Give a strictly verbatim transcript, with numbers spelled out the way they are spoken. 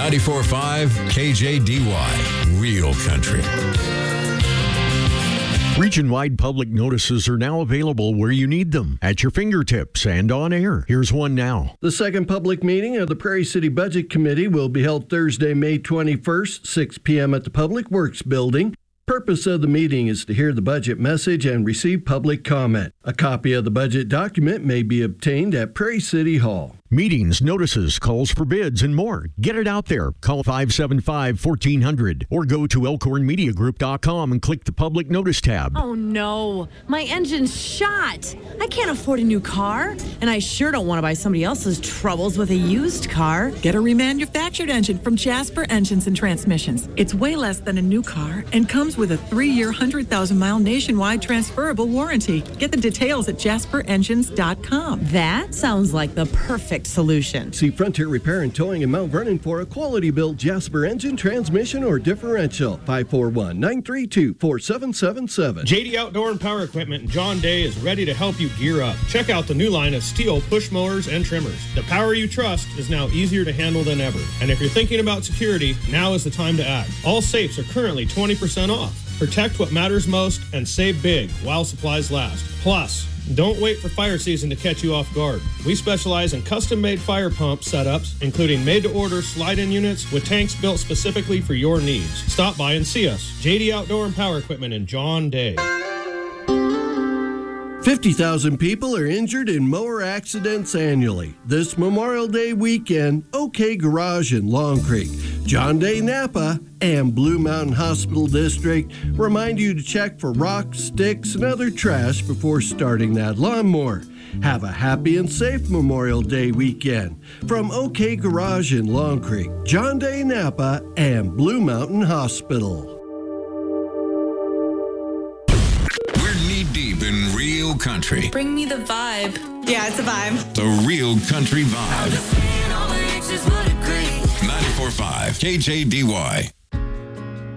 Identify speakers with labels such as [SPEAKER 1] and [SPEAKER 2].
[SPEAKER 1] ninety-four point five K J D Y, Real Country.
[SPEAKER 2] Region-wide public notices are now available where you need them, at your fingertips and on air. Here's one now.
[SPEAKER 3] The second public meeting of the Prairie City Budget Committee will be held Thursday, May twenty-first, six p.m. at the Public Works Building. Purpose of the meeting is to hear the budget message and receive public comment. A copy of the budget document may be obtained at Prairie City Hall.
[SPEAKER 2] Meetings, notices, calls for bids, and more. Get it out there. Call five seven five, fourteen hundred or go to elkhorn media group dot com and click the Public Notice tab.
[SPEAKER 4] Oh, no. My engine's shot. I can't afford a new car, and I sure don't want to buy somebody else's troubles with a used car.
[SPEAKER 5] Get a remanufactured engine from Jasper Engines and Transmissions. It's way less than a new car and comes with a three-year, one hundred thousand mile nationwide transferable warranty. Get the details at jasper engines dot com.
[SPEAKER 4] That sounds like the perfect solution.
[SPEAKER 3] See Frontier Repair and Towing in Mount Vernon for a quality-built Jasper engine, transmission, or differential. five four one, nine three two, four seven seven seven.
[SPEAKER 6] J D Outdoor and Power Equipment in John Day is ready to help you gear up. Check out the new line of steel push mowers and trimmers. The power you trust is now easier to handle than ever. And if you're thinking about security, now is the time to act. All safes are currently twenty percent off. Protect what matters most and save big while supplies last. Plus, don't wait for fire season to catch you off guard. We specialize in custom-made fire pump setups, including made-to-order slide-in units with tanks built specifically for your needs. Stop by and see us. J D Outdoor and Power Equipment in John Day.
[SPEAKER 3] fifty thousand people are injured in mower accidents annually. This Memorial Day weekend, OK Garage in Long Creek, John Day Napa, and Blue Mountain Hospital District remind you to check for rocks, sticks, and other trash before starting that lawnmower. Have a happy and safe Memorial Day weekend from OK Garage in Long Creek, John Day Napa, and Blue Mountain Hospital.
[SPEAKER 1] We're knee-deep in Real Country.
[SPEAKER 7] Bring me the vibe. Yeah, it's a vibe.
[SPEAKER 1] The Real Country Vibe. ninety-four point five K J D Y.